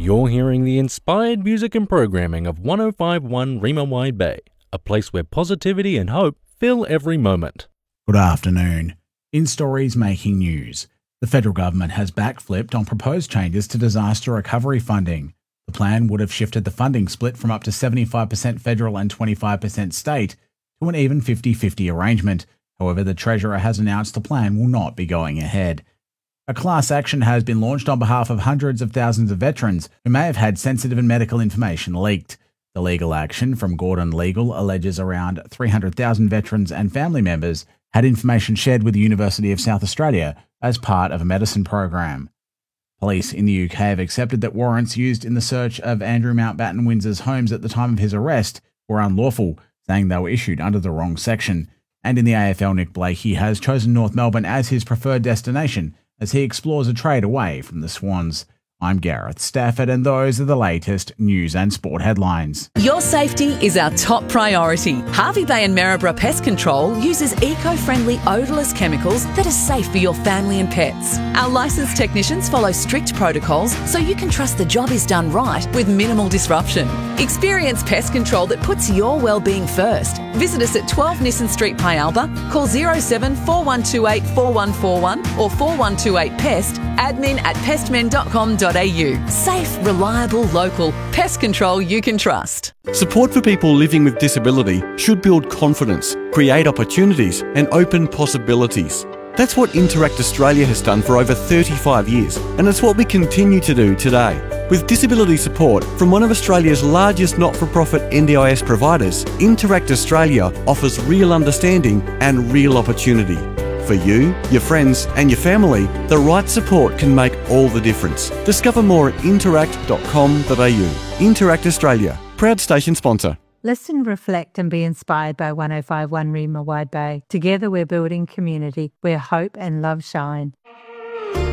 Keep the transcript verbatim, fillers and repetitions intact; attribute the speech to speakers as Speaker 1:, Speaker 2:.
Speaker 1: You're hearing the inspired music and programming of one oh five point one Rima Wide Bay, a place where positivity and hope fill every moment.
Speaker 2: Good afternoon. In stories making news, the federal government has backflipped on proposed changes to disaster recovery funding. The plan would have shifted the funding split from up to seventy-five percent federal and twenty-five percent state to an even fifty-fifty arrangement. However, the Treasurer has announced the plan will not be going ahead. A class action has been launched on behalf of hundreds of thousands of veterans who may have had sensitive and medical information leaked. The legal action from Gordon Legal alleges around three hundred thousand veterans and family members had information shared with the University of South Australia as part of a medicine program. Police in the U K have accepted that warrants used in the search of Andrew Mountbatten Windsor's homes at the time of his arrest were unlawful, saying they were issued under the wrong section. And in the A F L, Nick Blakey has chosen North Melbourne as his preferred destination as he explores a trade away from the Swans. I'm Gareth Stafford, and those are the latest news and sport headlines.
Speaker 3: Your safety is our top priority. Hervey Bay and Maryborough Pest Control uses eco-friendly odourless chemicals that are safe for your family and pets. Our licensed technicians follow strict protocols so you can trust the job is done right with minimal disruption. Experience pest control that puts your well-being first. Visit us at twelve Nissen Street, Pialba. Call zero seven four one two eight four one four one or four one two eight pest, admin at pestmen dot com dot a u. Safe, reliable, local pest control you can trust.
Speaker 4: Support for people living with disability should build confidence, create opportunities and open possibilities. That's what Interact Australia has done for over thirty-five years, and it's what we continue to do today. With disability support from one of Australia's largest not-for-profit N D I S providers, Interact Australia offers real understanding and real opportunity. For you, your friends and your family, the right support can make all the difference. Discover more at interact dot com dot a u. Interact Australia, proud station sponsor.
Speaker 5: Listen, reflect and be inspired by one oh five point one Rima Wide Bay. Together we're building community where hope and love shine.